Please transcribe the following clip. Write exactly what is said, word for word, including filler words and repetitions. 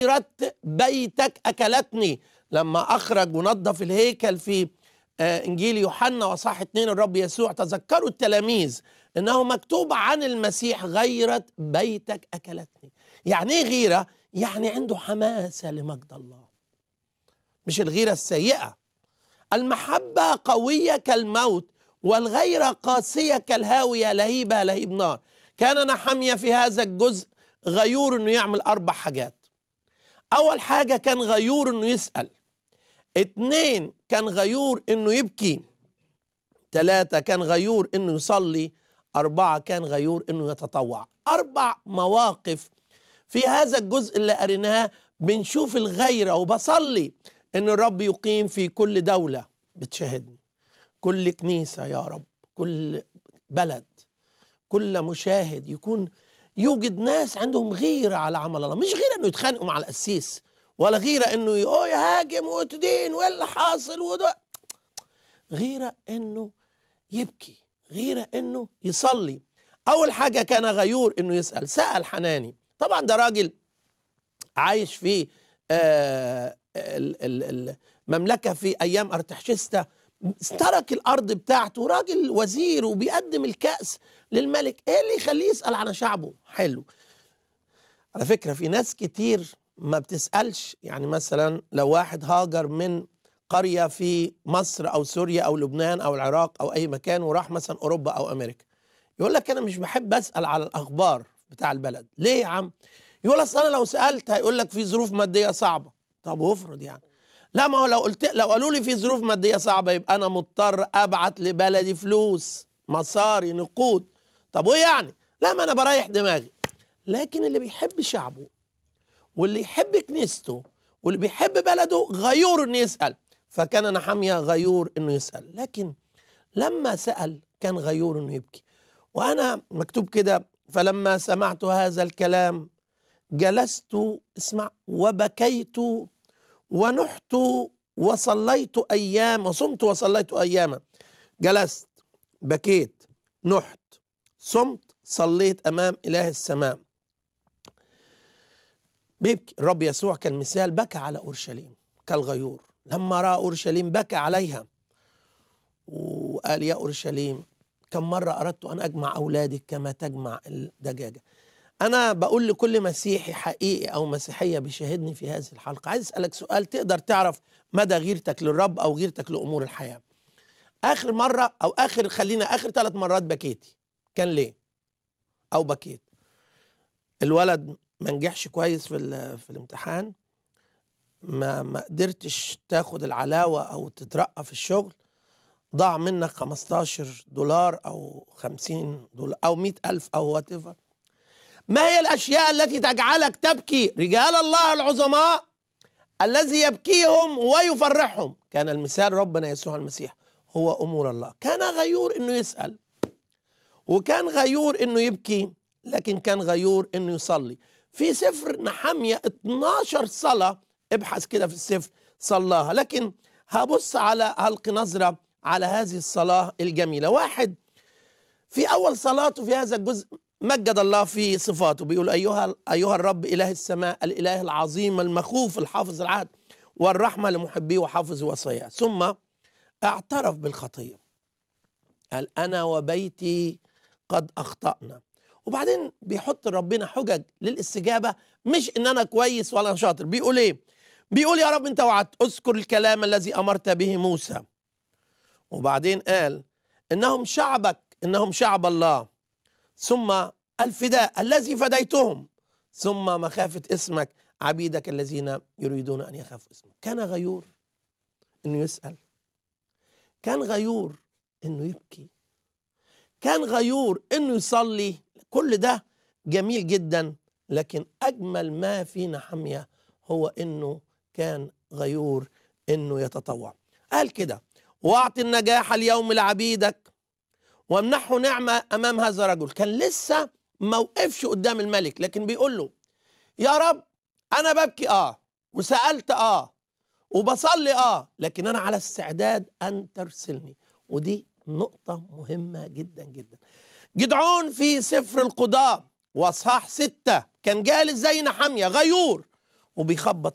غيرة بيتك أكلتني. لما أخرج ونظف الهيكل في آه إنجيل يوحنا وصح اتنين الرب يسوع، تذكروا التلاميذ إنه مكتوب عن المسيح غيرة بيتك أكلتني. يعني إيه غيرة؟ يعني عنده حماسة لمجد الله، مش الغيرة السيئة. المحبة قوية كالموت والغيرة قاسية كالهاوية، لهيبة لهيب نار. كان نحميا في هذا الجزء غيور إنه يعمل أربع حاجات. أول حاجة كان غيور إنه يسأل. اتنين كان غيور إنه يبكي. تلاتة كان غيور إنه يصلي. أربعة كان غيور إنه يتطوع. أربع مواقف في هذا الجزء اللي قريناه بنشوف الغيرة. وبصلي إن الرب يقيم في كل دولة بتشاهدني، كل كنيسة يا رب، كل بلد، كل مشاهد يكون يوجد ناس عندهم غيرة على عمل الله. مش غيرة إنه يتخانقوا مع القسيس، ولا غيرة إنه يهاجم وتدين واللي حاصل وده. غيرة إنه يبكي، غيرة إنه يصلي. أول حاجة كان غيور إنه يسأل. سأل حناني. طبعا ده راجل عايش في آه المملكة في أيام أرتحشستا، ترك الأرض بتاعته، راجل وزير وبيقدم الكأس للملك. إيه اللي يخليه يسأل عن شعبه؟ حلو. على فكرة في ناس كتير ما بتسألش. يعني مثلا لو واحد هاجر من قرية في مصر أو سوريا أو لبنان أو العراق أو أي مكان وراح مثلا أوروبا أو أمريكا، يقول لك أنا مش بحب أسأل على الأخبار بتاع البلد. ليه يا عم؟ يقول أصل أنا لو سألت هيقول لك في ظروف مادية صعبة. طب وافرض يعني، لا ما هو لو قلت لو قالوا لي في ظروف مادية صعبة يبقى أنا مضطر أبعت لبلدي فلوس، مصاري، نقود. طب وإيه يعني؟ لا ما أنا بريح دماغي. لكن اللي بيحب شعبه واللي يحب كنيسته واللي بيحب بلده غيور إنه يسأل. فكان نحميا غيور إنه يسأل، لكن لما سأل كان غيور إنه يبكي. وأنا مكتوب كده: فلما سمعت هذا الكلام جلست، اسمع، وبكيت ونحت وصليت أيام، وصمت وصليت أياما. جلست، بكيت، نحت، صمت، صليت أمام إله السماء. بيبكي. الرب يسوع كان مثال، بكى على أورشليم كالغيور. لما رأى أورشليم بكى عليها وقال: يا أورشليم كم مرة أردت أن أجمع أولادك كما تجمع الدجاجة. أنا بقول لكل مسيحي حقيقي أو مسيحية بيشاهدني في هذه الحلقة، عايز أسألك سؤال تقدر تعرف مدى غيرتك للرب أو غيرتك لأمور الحياة. آخر مرة أو آخر خلينا آخر ثلاث مرات بكيتي كان ليه؟ أو بكيت الولد ما نجحش كويس في في الامتحان، ما ما قدرتش تاخد العلاوة أو تترقى في الشغل، ضاع منك خمستاشر دولار أو خمسين دولار أو مئة ألف أو واتيفر. ما هي الأشياء التي تجعلك تبكي؟ رجال الله العظماء الذي يبكيهم ويفرحهم كان المثال ربنا يسوع المسيح، هو أمور الله. كان غيور إنه يسأل، وكان غيور إنه يبكي، لكن كان غيور إنه يصلي. في سفر نحميا اتناشر صلاة، ابحث كده في السفر صلاها. لكن هبص على هلقي نظرة على هذه الصلاة الجميلة. واحد في أول صلاته في هذا الجزء مجد الله في صفاته، بيقول: أيها أيها الرب إله السماء الإله العظيم المخوف الحافظ العهد والرحمة لمحبيه وحافظ وصاياه. ثم اعترف بالخطية، قال: أنا وبيتي قد أخطأنا. وبعدين بيحط ربنا حجج للاستجابة، مش إن أنا كويس ولا شاطر. بيقول إيه؟ بيقول: يا رب أنت وعدت، أذكر الكلام الذي أمرت به موسى. وبعدين قال: إنهم شعبك، إنهم شعب الله. ثم الفداء الذي فديتهم. ثم مخافة اسمك عبيدك الذين يريدون أن يخافوا اسمك. كان غيور إنه يسأل، كان غيور إنه يبكي، كان غيور إنه يصلي. كل ده جميل جدا، لكن أجمل ما في نحميا هو إنه كان غيور إنه يتطوع. قال كده: واعطي النجاح اليوم لعبيدك وامنحه نعمة أمام هذا الرجل. كان لسه ما وقفش قدام الملك، لكن بيقول له: يا رب أنا ببكي آه وسألت آه وبصلي آه لكن أنا على استعداد أن ترسلني. ودي نقطة مهمة جدا جدا. جدعون في سفر القضاء واصحاح ستة كان جالس زي نحميا غيور، وبيخبط